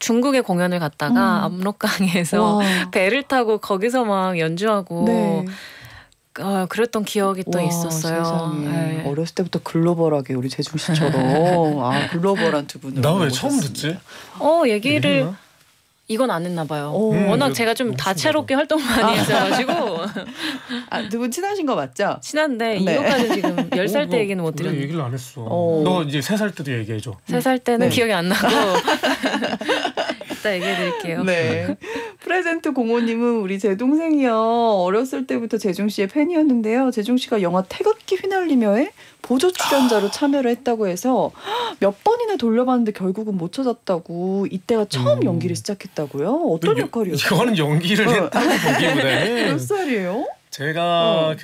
중국에 공연을 갔다가 압록강에서 배를 타고 거기서 막 연주하고 네. 그랬던 기억이 또 있었어요. 네. 어렸을 때부터 글로벌하게 우리 재중 씨처럼 글로벌한 두 분을 나 왜 처음 듣지? 얘기를 이건 안 했나 봐요. 워낙 제가 좀 다채롭게 활동 많이 했어가지고. 두 분 친하신 거 맞죠? 친한데 이거까지 지금 10살 때 얘기는 못 드렸는데. 얘기를 안 했어. 너 이제 3살 때도 얘기해줘. 3살 때는 기억이 안 나고. 이따 얘기해드릴게요. 네. 프레젠트 05님은 우리 제 동생이요. 어렸을 때부터 재중 씨의 팬이었는데요. 재중 씨가 영화 태극기 휘날리며에 보조 출연자로 참여를 했다고 해서 몇 번이나 돌려봤는데 결국은 못 찾았다고. 이때가 처음 연기를 시작했다고요? 어떤 역할이었어요? 이거는 연기를 했다고 보기보다는 몇 살이에요? 제가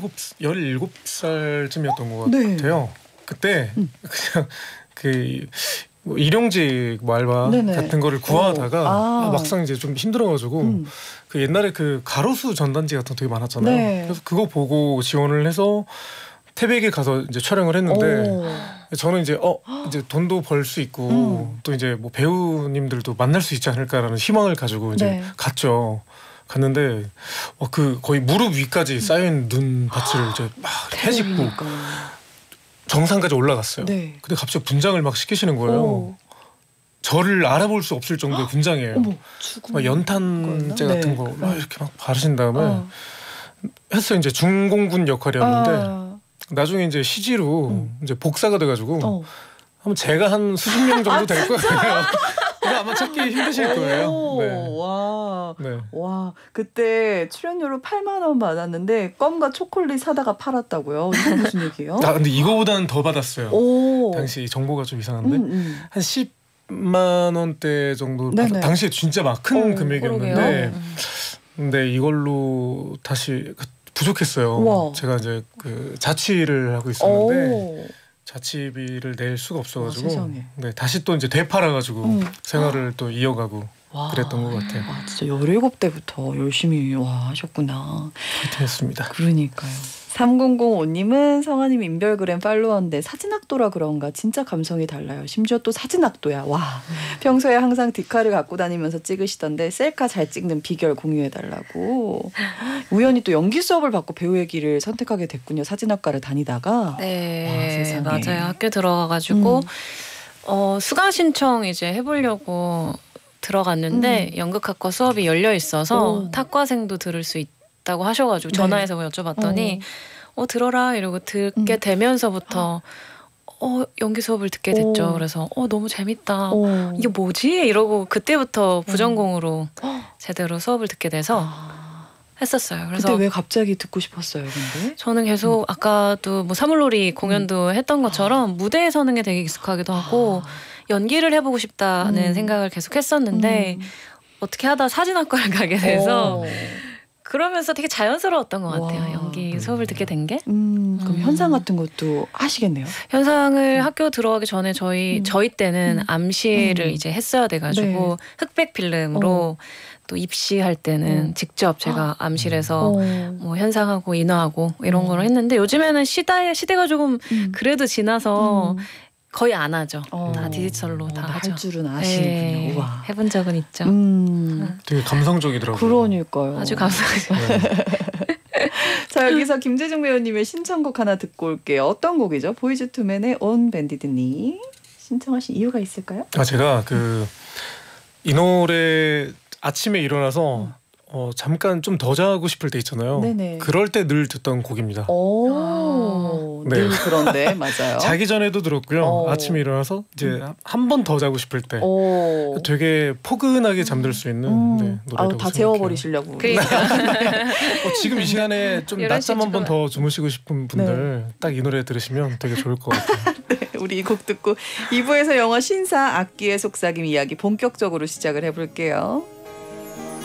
17살쯤이었던 것 같아요. 그때 그냥 뭐 일용직 뭐 알바 같은 거를 구하다가 막상 이제 좀 힘들어가지고 그 옛날에 그 가로수 전단지 같은 거 되게 많았잖아요. 그래서 그거 보고 지원을 해서 태백에 가서 이제 촬영을 했는데 저는 이제 이제 돈도 벌 수 있고 또 이제 뭐 배우님들도 만날 수 있지 않을까라는 희망을 가지고 이제 갔죠. 갔는데 그 거의 무릎 위까지 쌓여있는 눈밭을 이제 막 헤집고 정상까지 올라갔어요. 근데 갑자기 분장을 막 시키시는 거예요. 저를 알아볼 수 없을 정도의 분장이에요. 막 연탄재 같은 거 막 이렇게 막 바르신 다음에 했어요. 이제 중공군 역할이었는데 나중에 이제 CG로 이제 복사가 돼가지고 한번 제가 한 수십 명 정도 될 거예요. 이거 아마 찾기 힘드실 거예요. 와, 그때 출연료로 8만 원 받았는데 껌과 초콜릿 사다가 팔았다고요? 이거 무슨 얘기예요? 근데 이거보다는 더 받았어요. 당시 정보가 좀 이상한데 한 10만 원대 정도 당시에 진짜 막 큰 금액이었는데 근데 이걸로 다시 부족했어요. 제가 이제 그 자취를 하고 있었는데 자취비를 낼 수가 없어가지고 다시 또 이제 되팔아가지고 생활을 또 이어가고 그랬던 것 같아요. 진짜 17대부터 열심히 하셨구나. 그렇게 했습니다. 그러니까요. 3005님은 성아님 인별그램 팔로워인데 사진학도라 그런가 진짜 감성이 달라요. 심지어 또 사진학도야. 평소에 항상 디카를 갖고 다니면서 찍으시던데 셀카 잘 찍는 비결 공유해달라고. 우연히 또 연기 수업을 받고 배우의 길을 선택하게 됐군요. 사진학과를 다니다가. 네, 맞아요. 학교 들어가가지고 수강 신청 이제 해보려고 들어갔는데 연극학과 수업이 열려 있어서 탁과생도 들을 수 있다고 하셔가지고 전화해서 여쭤봤더니 들어라 이러고 듣게 되면서부터 연기 수업을 듣게 됐죠. 그래서 너무 재밌다. 이게 뭐지? 이러고 그때부터 부전공으로 제대로 수업을 듣게 돼서 했었어요. 그래서 그때 왜 갑자기 듣고 싶었어요, 근데? 저는 계속 아까도 뭐 사물놀이 공연도 했던 것처럼 무대에 서는 게 되게 익숙하기도 하고 연기를 해보고 싶다는 생각을 계속 했었는데 어떻게 하다 사진학과를 가게 돼서 그러면서 되게 자연스러웠던 것 같아요. 연기 수업을 듣게 된 게. 그럼 현상 같은 것도 하시겠네요. 현상을 학교 들어가기 전에 저희 때는 암시를 이제 했어야 돼가지고 흑백 필름으로 또 입시할 때는 직접 제가 암실에서 뭐 현상하고 인화하고 이런 걸 했는데 요즘에는 시대가 조금 그래도 지나서 거의 안 하죠. 다 디지털로 다 하죠. 할 줄은 아시는군요. 우와. 해본 적은 있죠. 되게 감성적이더라고요. 그러니까요. 아주 감성적. 자, 여기서 김재중 배우님의 신청곡 하나 듣고 올게요. 어떤 곡이죠? 보이즈 투맨의 On Bended Knee. 신청하신 이유가 있을까요? 제가 이 노래 아침에 일어나서 잠깐 좀 더 자고 싶을 때 있잖아요. 네네. 그럴 때 늘 듣던 곡입니다. 늘 그런데 맞아요. 자기 전에도 들었고요. 아침에 일어나서 이제 한 번 더 자고 싶을 때 되게 포근하게 잠들 수 있는 노래라고 다 생각해요. 재워버리시려고. 그러니까. 지금 이 시간에 좀 낮잠 한 번 더 주무시고 싶은 분들 딱 이 노래 들으시면 되게 좋을 것 같아요. 우리 이 곡 듣고 2부에서 영화 신사 악기의 속삭임 이야기 본격적으로 시작을 해볼게요.